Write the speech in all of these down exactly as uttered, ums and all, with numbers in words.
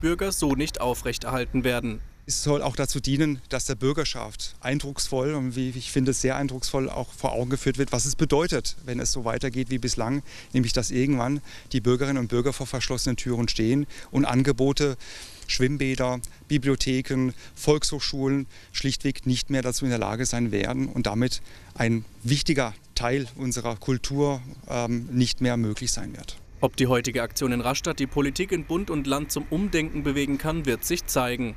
Bürger so nicht aufrechterhalten werden. Es soll auch dazu dienen, dass der Bürgerschaft eindrucksvoll und wie ich finde sehr eindrucksvoll auch vor Augen geführt wird, was es bedeutet, wenn es so weitergeht wie bislang, nämlich dass irgendwann die Bürgerinnen und Bürger vor verschlossenen Türen stehen und Angebote, Schwimmbäder, Bibliotheken, Volkshochschulen schlichtweg nicht mehr dazu in der Lage sein werden und damit ein wichtiger Teil unserer Kultur ähm, nicht mehr möglich sein wird. Ob die heutige Aktion in Rastatt die Politik in Bund und Land zum Umdenken bewegen kann, wird sich zeigen.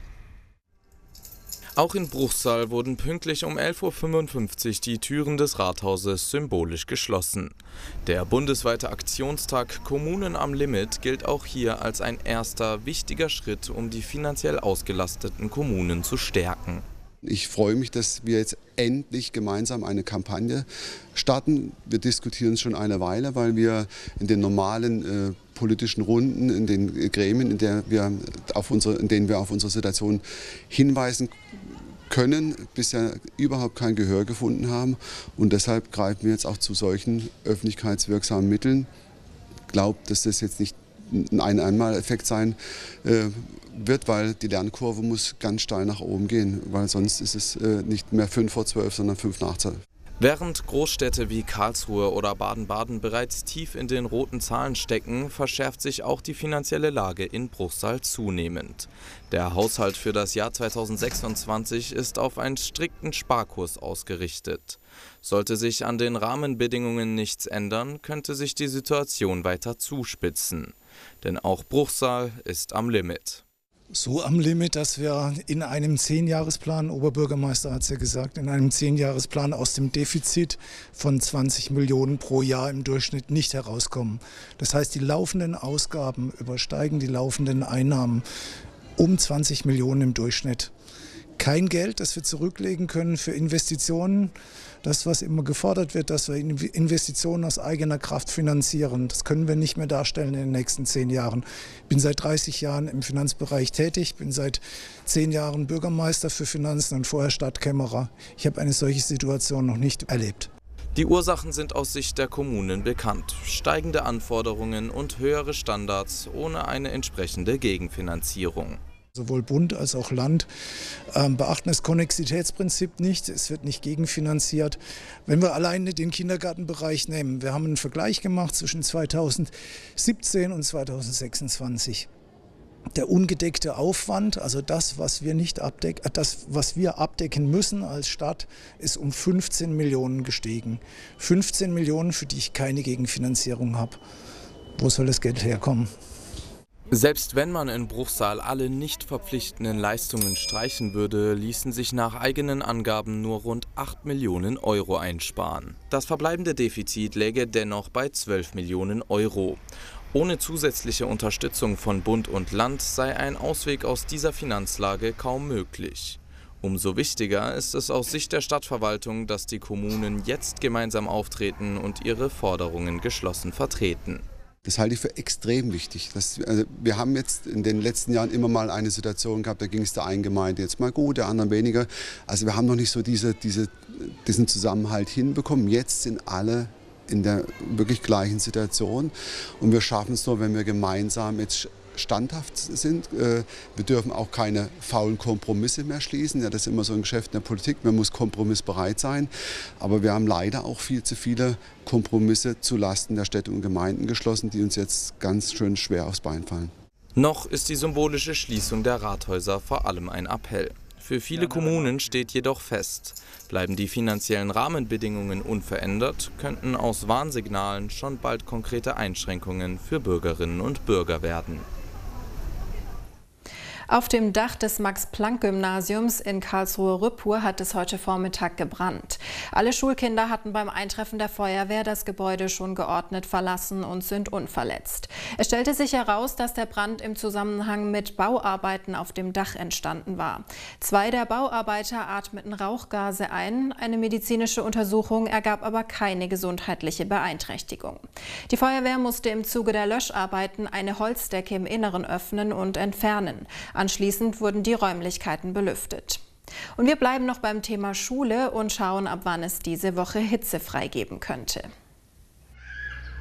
Auch in Bruchsal wurden pünktlich um elf Uhr fünfundfünfzig die Türen des Rathauses symbolisch geschlossen. Der bundesweite Aktionstag Kommunen am Limit gilt auch hier als ein erster wichtiger Schritt, um die finanziell ausgelasteten Kommunen zu stärken. Ich freue mich, dass wir jetzt endlich gemeinsam eine Kampagne starten. Wir diskutieren schon eine Weile, weil wir in den normalen äh, politischen Runden, in den Gremien, in, der wir auf unsere, in denen wir auf unsere Situation hinweisen können, bisher überhaupt kein Gehör gefunden haben. Und deshalb greifen wir jetzt auch zu solchen öffentlichkeitswirksamen Mitteln. Ich glaube, dass das jetzt nicht ein Einmaleffekt sein äh, wird, weil die Lernkurve muss ganz steil nach oben gehen, weil sonst ist es äh, nicht mehr fünf vor zwölf, sondern fünf nach zwölf. Während Großstädte wie Karlsruhe oder Baden-Baden bereits tief in den roten Zahlen stecken, verschärft sich auch die finanzielle Lage in Bruchsal zunehmend. Der Haushalt für das Jahr zweitausendsechsundzwanzig ist auf einen strikten Sparkurs ausgerichtet. Sollte sich an den Rahmenbedingungen nichts ändern, könnte sich die Situation weiter zuspitzen. Denn auch Bruchsal ist am Limit. So am Limit, dass wir in einem Zehnjahresplan, Oberbürgermeister hat es ja gesagt, in einem Zehnjahresplan aus dem Defizit von zwanzig Millionen pro Jahr im Durchschnitt nicht herauskommen. Das heißt, die laufenden Ausgaben übersteigen die laufenden Einnahmen um zwanzig Millionen im Durchschnitt. Kein Geld, das wir zurücklegen können für Investitionen. Das, was immer gefordert wird, dass wir Investitionen aus eigener Kraft finanzieren, das können wir nicht mehr darstellen in den nächsten zehn Jahren. Ich bin seit dreißig Jahren im Finanzbereich tätig, bin seit zehn Jahren Bürgermeister für Finanzen und vorher Stadtkämmerer. Ich habe eine solche Situation noch nicht erlebt. Die Ursachen sind aus Sicht der Kommunen bekannt. Steigende Anforderungen und höhere Standards ohne eine entsprechende Gegenfinanzierung. Sowohl Bund als auch Land ähm, beachten das Konnexitätsprinzip nicht. Es wird nicht gegenfinanziert. Wenn wir alleine den Kindergartenbereich nehmen, wir haben einen Vergleich gemacht zwischen zweitausendsiebzehn und zweitausendsechsundzwanzig. Der ungedeckte Aufwand, also das, was wir nicht abdecken, das, was wir abdecken müssen als Stadt, ist um fünfzehn Millionen gestiegen. fünfzehn Millionen, für die ich keine Gegenfinanzierung habe. Wo soll das Geld herkommen? Selbst wenn man in Bruchsal alle nicht verpflichtenden Leistungen streichen würde, ließen sich nach eigenen Angaben nur rund acht Millionen Euro einsparen. Das verbleibende Defizit läge dennoch bei zwölf Millionen Euro. Ohne zusätzliche Unterstützung von Bund und Land sei ein Ausweg aus dieser Finanzlage kaum möglich. Umso wichtiger ist es aus Sicht der Stadtverwaltung, dass die Kommunen jetzt gemeinsam auftreten und ihre Forderungen geschlossen vertreten. Das halte ich für extrem wichtig. Das, also wir haben jetzt in den letzten Jahren immer mal eine Situation gehabt, da ging es der einen Gemeinde jetzt mal gut, der anderen weniger. Also wir haben noch nicht so diese, diese, diesen Zusammenhalt hinbekommen. Jetzt sind alle in der wirklich gleichen Situation und wir schaffen es nur, wenn wir gemeinsam jetzt standhaft sind. Wir dürfen auch keine faulen Kompromisse mehr schließen. Ja, das ist immer so ein Geschäft in der Politik. Man muss kompromissbereit sein. Aber wir haben leider auch viel zu viele Kompromisse zulasten der Städte und Gemeinden geschlossen, die uns jetzt ganz schön schwer aufs Bein fallen. Noch ist die symbolische Schließung der Rathäuser vor allem ein Appell. Für viele Kommunen steht jedoch fest, bleiben die finanziellen Rahmenbedingungen unverändert, könnten aus Warnsignalen schon bald konkrete Einschränkungen für Bürgerinnen und Bürger werden. Auf dem Dach des Max-Planck-Gymnasiums in Karlsruhe-Rüppur hat es heute Vormittag gebrannt. Alle Schulkinder hatten beim Eintreffen der Feuerwehr das Gebäude schon geordnet verlassen und sind unverletzt. Es stellte sich heraus, dass der Brand im Zusammenhang mit Bauarbeiten auf dem Dach entstanden war. Zwei der Bauarbeiter atmeten Rauchgase ein. Eine medizinische Untersuchung ergab aber keine gesundheitliche Beeinträchtigung. Die Feuerwehr musste im Zuge der Löscharbeiten eine Holzdecke im Inneren öffnen und entfernen. Anschließend wurden die Räumlichkeiten belüftet. Und wir bleiben noch beim Thema Schule und schauen, ab wann es diese Woche hitzefrei geben könnte.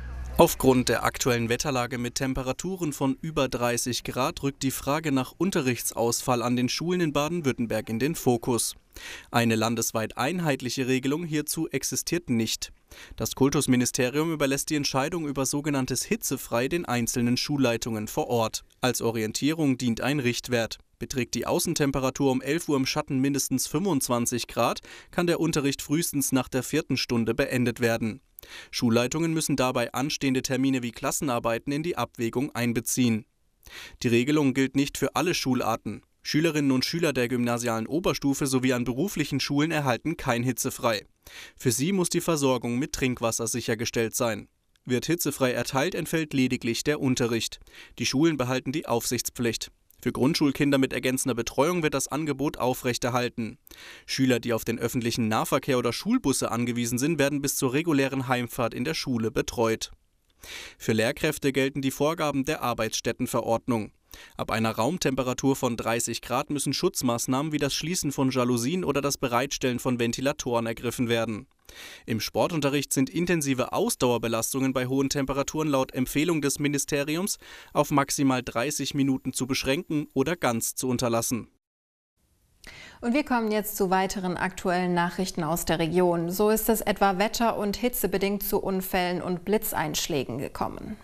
Aufgrund der aktuellen Wetterlage mit Temperaturen von über dreißig Grad rückt die Frage nach Unterrichtsausfall an den Schulen in Baden-Württemberg in den Fokus. Eine landesweit einheitliche Regelung hierzu existiert nicht. Das Kultusministerium überlässt die Entscheidung über sogenanntes Hitzefrei den einzelnen Schulleitungen vor Ort. Als Orientierung dient ein Richtwert. Beträgt die Außentemperatur um elf Uhr im Schatten mindestens fünfundzwanzig Grad, kann der Unterricht frühestens nach der vierten Stunde beendet werden. Schulleitungen müssen dabei anstehende Termine wie Klassenarbeiten in die Abwägung einbeziehen. Die Regelung gilt nicht für alle Schularten. Schülerinnen und Schüler der gymnasialen Oberstufe sowie an beruflichen Schulen erhalten kein Hitzefrei. Für sie muss die Versorgung mit Trinkwasser sichergestellt sein. Wird hitzefrei erteilt, entfällt lediglich der Unterricht. Die Schulen behalten die Aufsichtspflicht. Für Grundschulkinder mit ergänzender Betreuung wird das Angebot aufrechterhalten. Schüler, die auf den öffentlichen Nahverkehr oder Schulbusse angewiesen sind, werden bis zur regulären Heimfahrt in der Schule betreut. Für Lehrkräfte gelten die Vorgaben der Arbeitsstättenverordnung. Ab einer Raumtemperatur von dreißig Grad müssen Schutzmaßnahmen wie das Schließen von Jalousien oder das Bereitstellen von Ventilatoren ergriffen werden. Im Sportunterricht sind intensive Ausdauerbelastungen bei hohen Temperaturen laut Empfehlung des Ministeriums auf maximal dreißig Minuten zu beschränken oder ganz zu unterlassen. Und wir kommen jetzt zu weiteren aktuellen Nachrichten aus der Region. So ist es etwa wetter- und hitzebedingt zu Unfällen und Blitzeinschlägen gekommen.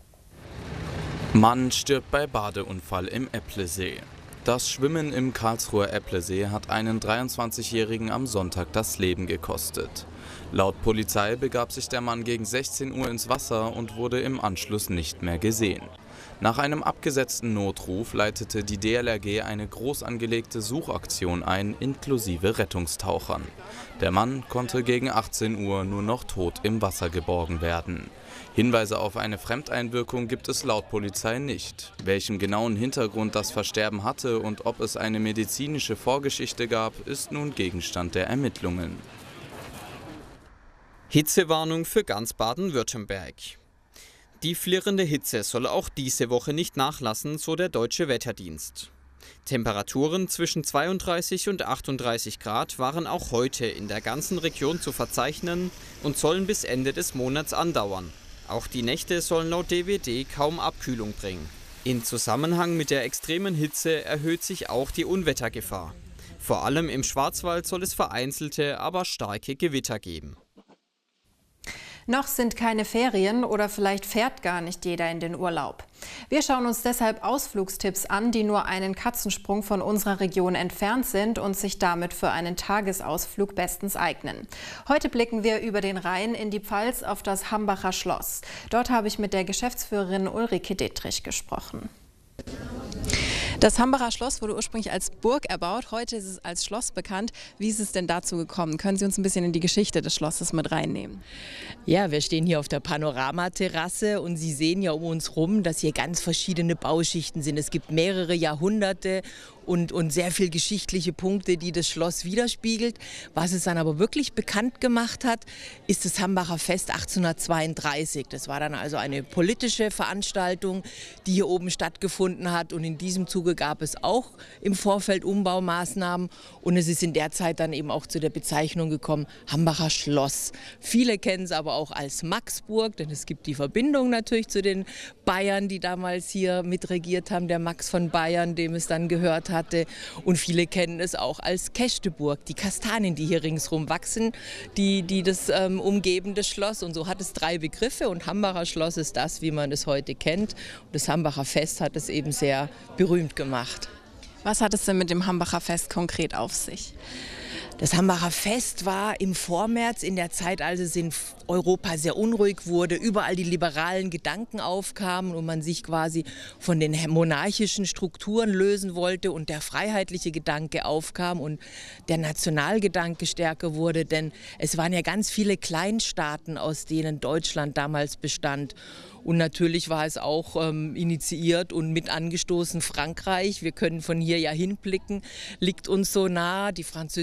Mann stirbt bei Badeunfall im Epplesee. Das Schwimmen im Karlsruher Epplesee hat einen dreiundzwanzigjährigen am Sonntag das Leben gekostet. Laut Polizei begab sich der Mann gegen sechzehn Uhr ins Wasser und wurde im Anschluss nicht mehr gesehen. Nach einem abgesetzten Notruf leitete die D L R G eine groß angelegte Suchaktion ein, inklusive Rettungstauchern. Der Mann konnte gegen achtzehn Uhr nur noch tot im Wasser geborgen werden. Hinweise auf eine Fremdeinwirkung gibt es laut Polizei nicht. Welchen genauen Hintergrund das Versterben hatte und ob es eine medizinische Vorgeschichte gab, ist nun Gegenstand der Ermittlungen. Hitzewarnung für ganz Baden-Württemberg. Die flirrende Hitze soll auch diese Woche nicht nachlassen, so der Deutsche Wetterdienst. Temperaturen zwischen zweiunddreißig und achtunddreißig Grad waren auch heute in der ganzen Region zu verzeichnen und sollen bis Ende des Monats andauern. Auch die Nächte sollen laut D W D kaum Abkühlung bringen. In Zusammenhang mit der extremen Hitze erhöht sich auch die Unwettergefahr. Vor allem im Schwarzwald soll es vereinzelte, aber starke Gewitter geben. Noch sind keine Ferien oder vielleicht fährt gar nicht jeder in den Urlaub. Wir schauen uns deshalb Ausflugstipps an, die nur einen Katzensprung von unserer Region entfernt sind und sich damit für einen Tagesausflug bestens eignen. Heute blicken wir über den Rhein in die Pfalz auf das Hambacher Schloss. Dort habe ich mit der Geschäftsführerin Ulrike Dittrich gesprochen. Das Hambacher Schloss wurde ursprünglich als Burg erbaut, heute ist es als Schloss bekannt. Wie ist es denn dazu gekommen? Können Sie uns ein bisschen in die Geschichte des Schlosses mit reinnehmen? Ja, wir stehen hier auf der Panoramaterrasse und Sie sehen ja um uns rum, dass hier ganz verschiedene Bauschichten sind. Es gibt mehrere Jahrhunderte und, und sehr viel geschichtliche Punkte, die das Schloss widerspiegelt. Was es dann aber wirklich bekannt gemacht hat, ist das Hambacher Fest achtzehnhundertzweiunddreißig. Das war dann also eine politische Veranstaltung, die hier oben stattgefunden hat, und in diesem Zuge gab es auch im Vorfeld Umbaumaßnahmen und es ist in der Zeit dann eben auch zu der Bezeichnung gekommen, Hambacher Schloss. Viele kennen es aber auch als Maxburg, denn es gibt die Verbindung natürlich zu den Bayern, die damals hier mitregiert haben, der Max von Bayern, dem es dann gehört hatte. Und viele kennen es auch als Kästeburg, die Kastanien, die hier ringsrum wachsen, die, die das ähm, umgeben, das Schloss. Und so hat es drei Begriffe und Hambacher Schloss ist das, wie man es heute kennt. Und das Hambacher Fest hat es eben sehr berühmt gemacht. Was hat es denn mit dem Hambacher Fest konkret auf sich? Das Hambacher Fest war im Vormärz, in der Zeit, als es in Europa sehr unruhig wurde, überall die liberalen Gedanken aufkamen und man sich quasi von den monarchischen Strukturen lösen wollte und der freiheitliche Gedanke aufkam und der Nationalgedanke stärker wurde, denn es waren ja ganz viele Kleinstaaten, aus denen Deutschland damals bestand. Und natürlich war es auch ähm, initiiert und mit angestoßen Frankreich. Wir können von hier ja hinblicken, liegt uns so nah. Die Französische Revolution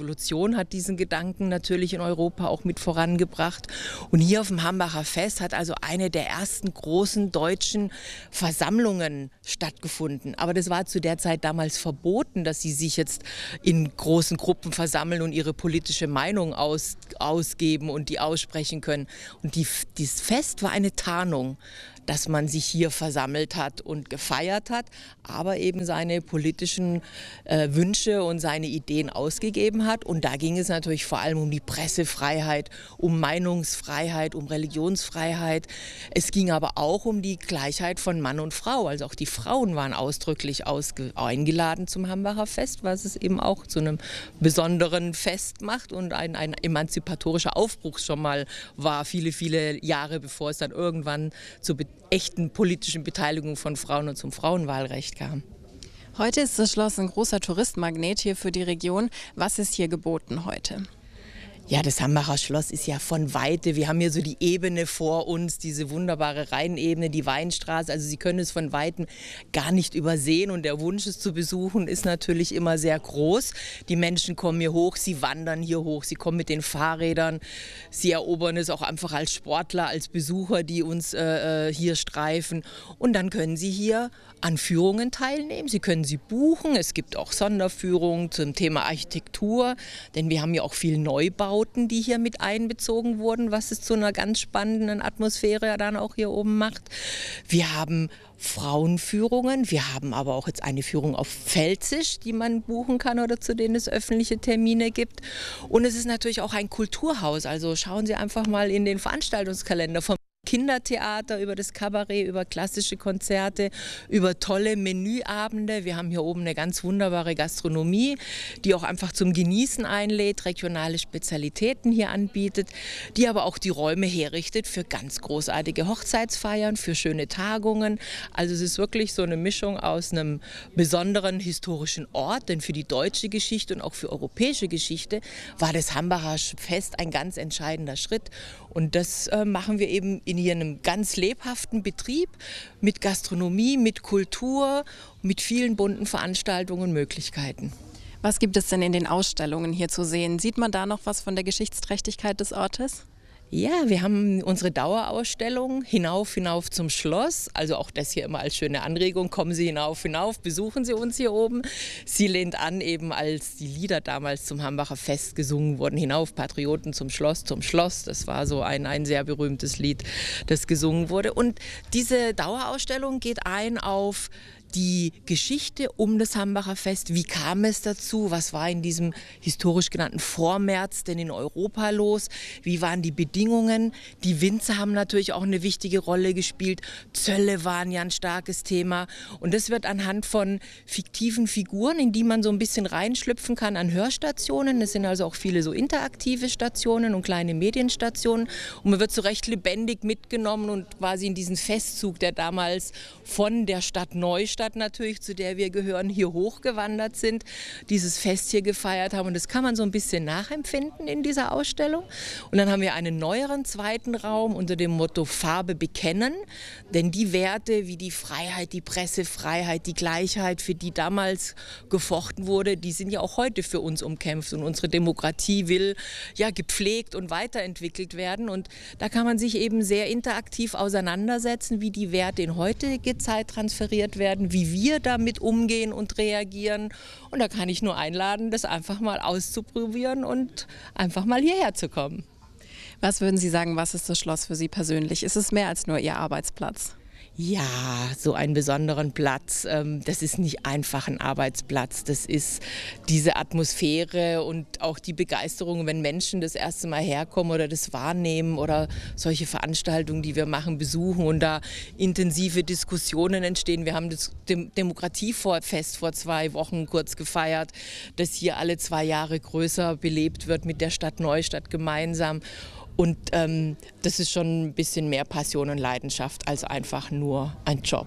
Revolution hat diesen Gedanken natürlich in Europa auch mit vorangebracht. Und hier auf dem Hambacher Fest hat also eine der ersten großen deutschen Versammlungen stattgefunden. Aber das war zu der Zeit damals verboten, dass sie sich jetzt in großen Gruppen versammeln und ihre politische Meinung aus, ausgeben und die aussprechen können. Und die, dieses Fest war eine Tarnung, dass man sich hier versammelt hat und gefeiert hat, aber eben seine politischen äh, Wünsche und seine Ideen ausgegeben hat. Und da ging es natürlich vor allem um die Pressefreiheit, um Meinungsfreiheit, um Religionsfreiheit. Es ging aber auch um die Gleichheit von Mann und Frau. Also auch die Frauen waren ausdrücklich eingeladen zum Hambacher Fest, was es eben auch zu einem besonderen Fest macht und ein, ein emanzipatorischer Aufbruch schon mal war, viele, viele Jahre bevor es dann irgendwann zu echten politischen Beteiligung von Frauen und zum Frauenwahlrecht kam. Heute ist das Schloss ein großer Touristenmagnet hier für die Region. Was ist hier geboten heute? Ja, das Hambacher Schloss ist ja von Weite. Wir haben hier so die Ebene vor uns, diese wunderbare Rheinebene, die Weinstraße. Also Sie können es von Weitem gar nicht übersehen. Und der Wunsch, es zu besuchen, ist natürlich immer sehr groß. Die Menschen kommen hier hoch, sie wandern hier hoch, sie kommen mit den Fahrrädern. Sie erobern es auch einfach als Sportler, als Besucher, die uns äh, hier streifen. Und dann können Sie hier an Führungen teilnehmen. Sie können sie buchen. Es gibt auch Sonderführungen zum Thema Architektur, denn wir haben ja auch viel Neubauten, die hier mit einbezogen wurden, was es zu einer ganz spannenden Atmosphäre dann auch hier oben macht. Wir haben Frauenführungen, wir haben aber auch jetzt eine Führung auf Pfälzisch, die man buchen kann oder zu denen es öffentliche Termine gibt. Und es ist natürlich auch ein Kulturhaus, also schauen Sie einfach mal in den Veranstaltungskalender vom Kindertheater, über das Kabarett, über klassische Konzerte, über tolle Menüabende. Wir haben hier oben eine ganz wunderbare Gastronomie, die auch einfach zum Genießen einlädt, regionale Spezialitäten hier anbietet, die aber auch die Räume herrichtet für ganz großartige Hochzeitsfeiern, für schöne Tagungen. Also es ist wirklich so eine Mischung aus einem besonderen historischen Ort, denn für die deutsche Geschichte und auch für europäische Geschichte war das Hambacher Fest ein ganz entscheidender Schritt. Und das äh, machen wir eben in hier einem ganz lebhaften Betrieb mit Gastronomie, mit Kultur, mit vielen bunten Veranstaltungen und Möglichkeiten. Was gibt es denn in den Ausstellungen hier zu sehen? Sieht man da noch was von der Geschichtsträchtigkeit des Ortes? Ja, wir haben unsere Dauerausstellung Hinauf, hinauf zum Schloss. Also auch das hier immer als schöne Anregung. Kommen Sie hinauf, hinauf, besuchen Sie uns hier oben. Sie lehnt an, eben als die Lieder damals zum Hambacher Fest gesungen wurden. Hinauf, Patrioten zum Schloss, zum Schloss. Das war so ein, ein sehr berühmtes Lied, das gesungen wurde. Und diese Dauerausstellung geht ein auf die Geschichte um das Hambacher Fest. Wie kam es dazu? Was war in diesem historisch genannten Vormärz denn in Europa los? Wie waren die Bedingungen? Die Winzer haben natürlich auch eine wichtige Rolle gespielt. Zölle waren ja ein starkes Thema. Und das wird anhand von fiktiven Figuren, in die man so ein bisschen reinschlüpfen kann, an Hörstationen. Es sind also auch viele so interaktive Stationen und kleine Medienstationen. Und man wird so recht lebendig mitgenommen und quasi in diesen Festzug, der damals von der Stadt Neustadt natürlich, zu der wir gehören, hier hochgewandert sind, dieses Fest hier gefeiert haben. Und das kann man so ein bisschen nachempfinden in dieser Ausstellung. Und dann haben wir einen neueren zweiten Raum unter dem Motto Farbe bekennen. Denn die Werte wie die Freiheit, die Pressefreiheit, die Gleichheit, für die damals gefochten wurde, die sind ja auch heute für uns umkämpft. Und unsere Demokratie will ja gepflegt und weiterentwickelt werden. Und da kann man sich eben sehr interaktiv auseinandersetzen, wie die Werte in heutige Zeit transferiert werden, wie wir damit umgehen und reagieren. Und da kann ich nur einladen, das einfach mal auszuprobieren und einfach mal hierher zu kommen. Was würden Sie sagen, was ist das Schloss für Sie persönlich? Ist es mehr als nur Ihr Arbeitsplatz? Ja, so einen besonderen Platz. Das ist nicht einfach ein Arbeitsplatz. Das ist diese Atmosphäre und auch die Begeisterung, wenn Menschen das erste Mal herkommen oder das wahrnehmen oder solche Veranstaltungen, die wir machen, besuchen und da intensive Diskussionen entstehen. Wir haben das Demokratiefest vor zwei Wochen kurz gefeiert, das hier alle zwei Jahre größer belebt wird mit der Stadt Neustadt gemeinsam. Und ähm, das ist schon ein bisschen mehr Passion und Leidenschaft als einfach nur ein Job.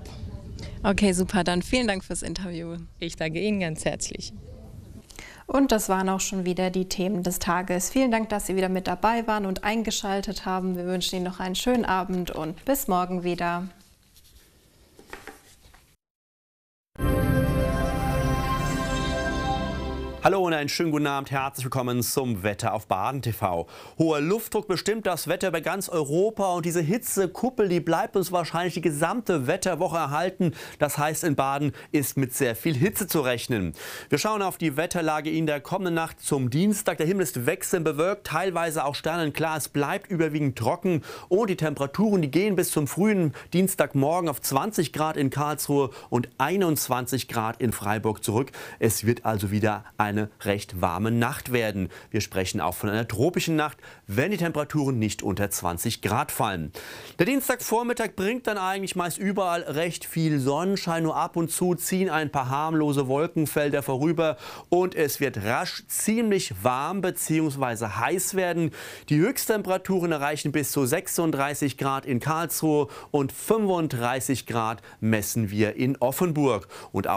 Okay, super. Dann vielen Dank fürs Interview. Ich danke Ihnen ganz herzlich. Und das waren auch schon wieder die Themen des Tages. Vielen Dank, dass Sie wieder mit dabei waren und eingeschaltet haben. Wir wünschen Ihnen noch einen schönen Abend und bis morgen wieder. Hallo und einen schönen guten Abend, herzlich willkommen zum Wetter auf Baden T V. Hoher Luftdruck bestimmt das Wetter über ganz Europa und diese Hitzekuppel, die bleibt uns wahrscheinlich die gesamte Wetterwoche erhalten. Das heißt, in Baden ist mit sehr viel Hitze zu rechnen. Wir schauen auf die Wetterlage in der kommenden Nacht zum Dienstag. Der Himmel ist wechselnd bewölkt, teilweise auch sternenklar. Es bleibt überwiegend trocken und die Temperaturen, die gehen bis zum frühen Dienstagmorgen auf zwanzig Grad in Karlsruhe und einundzwanzig Grad in Freiburg zurück. Es wird also wieder ein eine recht warme Nacht werden. Wir sprechen auch von einer tropischen Nacht, wenn die Temperaturen nicht unter zwanzig Grad fallen. Der Dienstagvormittag bringt dann eigentlich meist überall recht viel Sonnenschein. Nur ab und zu ziehen ein paar harmlose Wolkenfelder vorüber und es wird rasch ziemlich warm bzw. heiß werden. Die Höchsttemperaturen erreichen bis zu sechsunddreißig Grad in Karlsruhe und fünfunddreißig Grad messen wir in Offenburg. Und